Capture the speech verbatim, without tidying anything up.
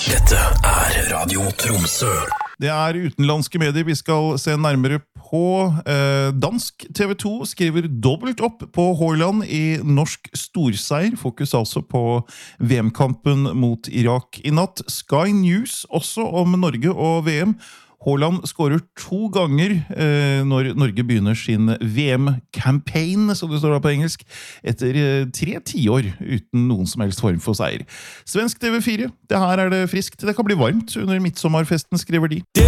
Dette er Radio Tromsø. Det er utenlandske medier vi skal se nærmere på. Eh, dansk T V to skriver dobbelt opp på Haaland i norsk storseier. Fokus altså på V M-kampen mot Irak i natt. Sky News også om Norge og V M. Haaland skårer to ganger eh, når Norge begynner sin V M-campaign, som det står da på engelsk, etter eh, tre tiår uten noen som helst form for seier. Svensk T V fire, det her er det friskt. Det kan bli varmt under midtsommerfesten, skriver de.